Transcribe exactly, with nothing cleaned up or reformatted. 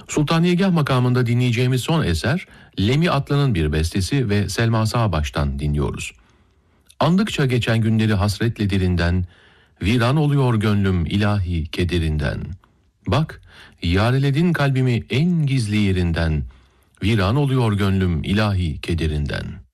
Sultaniyegah makamında dinleyeceğimiz son eser, Lemi Atlı'nın bir bestesi ve Selma Sağbaş'tan dinliyoruz. Andıkça geçen günleri hasretle derinden, viran oluyor gönlüm ilahi kederinden. Bak, yareledin kalbimi en gizli yerinden, viran oluyor gönlüm ilahi kederinden.